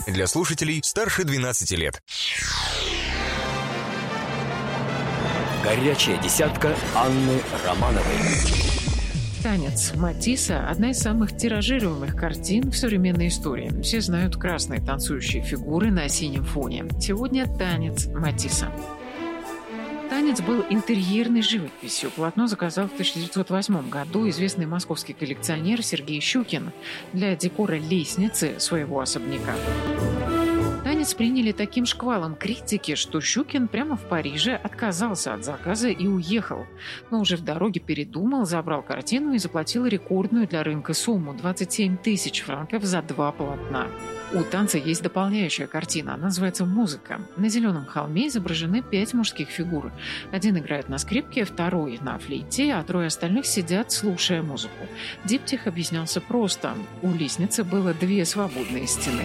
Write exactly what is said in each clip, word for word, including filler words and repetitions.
Для слушателей старше двенадцати лет. Горячая десятка Анны Романовой. «Танец» Матисса – одна из самых тиражируемых картин в современной истории. Все знают красные танцующие фигуры на синем фоне. Сегодня «Танец» Матисса. «Танец» был интерьерной живописью. Полотно заказал в тысяча девятьсот восьмом году известный московский коллекционер Сергей Щукин для декора лестницы своего особняка. «Танец» приняли таким шквалом критики, что Щукин прямо в Париже отказался от заказа и уехал. Но уже в дороге передумал, забрал картину и заплатил рекордную для рынка сумму – двадцать семь тысяч франков за два полотна. У «Танца» есть дополняющая картина, она называется «Музыка». На зеленом холме изображены пять мужских фигур. Один играет на скрипке, второй на флейте, а трое остальных сидят, слушая музыку. Диптих объяснялся просто. У лестницы было две свободные стены.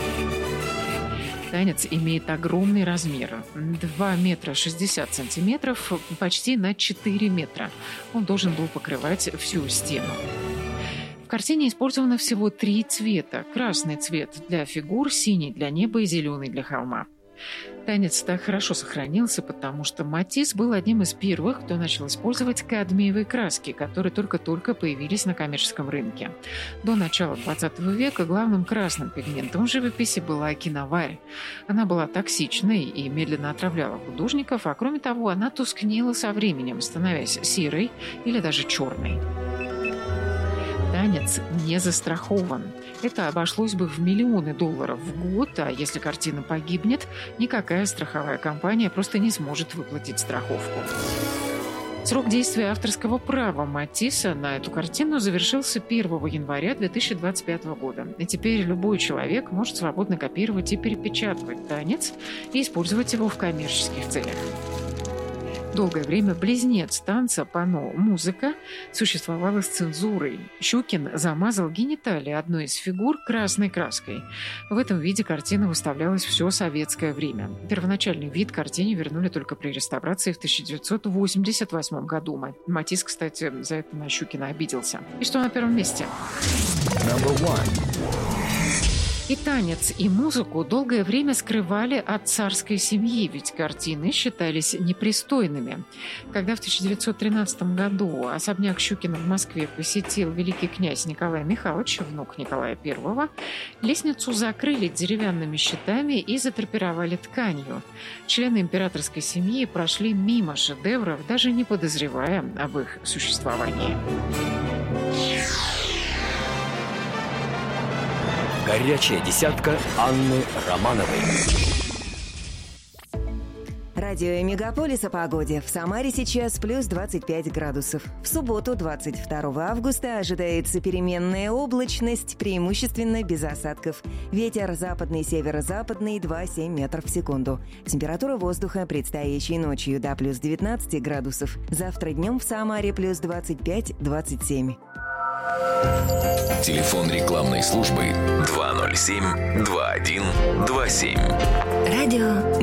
«Танец» имеет огромный размер – два метра шестьдесят сантиметров, почти на четыре метра. Он должен был покрывать всю стену. В картине использовано всего три цвета. Красный цвет для фигур, синий для неба и зеленый для холма. «Танец» так хорошо сохранился, потому что Матисс был одним из первых, кто начал использовать кадмиевые краски, которые только-только появились на коммерческом рынке. До начала двадцатого века главным красным пигментом в живописи была киноварь. Она была токсичной и медленно отравляла художников, а кроме того, она тускнела со временем, становясь серой или даже черной. «Танец» не застрахован. Это обошлось бы в миллионы долларов в год, а если картина погибнет, никакая страховая компания просто не сможет выплатить страховку. Срок действия авторского права Матисса на эту картину завершился первого января две тысячи двадцать пятого года. И теперь любой человек может свободно копировать и перепечатывать «Танец» и использовать его в коммерческих целях. Долгое время близнец «Танца» панно «Музыка» существовало с цензурой. Щукин замазал гениталии одной из фигур красной краской. В этом виде картина выставлялась все советское время. Первоначальный вид картине вернули только при реставрации в тысяча девятьсот восемьдесят восьмом году. Матисс, кстати, за это на Щукина обиделся. И что на первом месте? И «Танец», и музыку долгое время скрывали от царской семьи, ведь картины считались непристойными. Когда в тысяча девятьсот тринадцатом году особняк Щукина в Москве посетил великий князь Николай Михайлович, внук Николая Первого, лестницу закрыли деревянными щитами и задрапировали тканью. Члены императорской семьи прошли мимо шедевров, даже не подозревая об их существовании. Горячая десятка Анны Романовой. Радио Мегаполис о погоде. В Самаре сейчас плюс двадцать пять градусов. В субботу, двадцать второго августа, ожидается переменная облачность, преимущественно без осадков. Ветер западный, северо-западный, два целых семь десятых метров в секунду. Температура воздуха предстоящей ночью до плюс девятнадцать градусов. Завтра днем в Самаре плюс двадцать пять - двадцать семь. Телефон рекламной службы два ноль семь два один два семь. Радио